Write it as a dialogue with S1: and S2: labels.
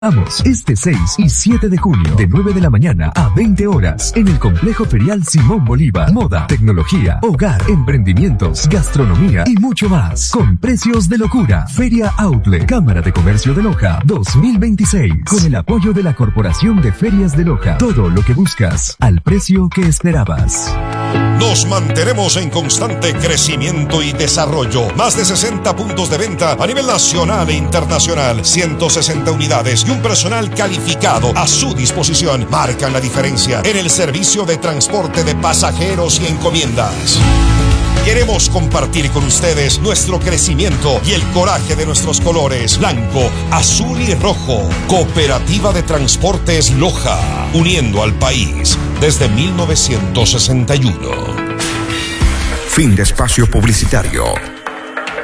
S1: Vamos, este 6 y 7 de junio, de 9 de la mañana a 20 horas, en el Complejo Ferial Simón Bolívar. Moda, tecnología, hogar, emprendimientos, gastronomía y mucho más. Con precios de locura. Feria Outlet, Cámara de Comercio de Loja, 2026. Con el apoyo de la Corporación de Ferias de Loja. Todo lo que buscas, al precio que esperabas.
S2: Nos mantenemos en constante crecimiento y desarrollo. Más de 60 puntos de venta a nivel nacional e internacional. 160 unidades y un personal calificado a su disposición marcan la diferencia en el servicio de transporte de pasajeros y encomiendas. Queremos compartir con ustedes nuestro crecimiento y el coraje de nuestros colores blanco, azul y rojo. Cooperativa de Transportes Loja, uniendo al país desde 1961.
S3: Fin de espacio publicitario.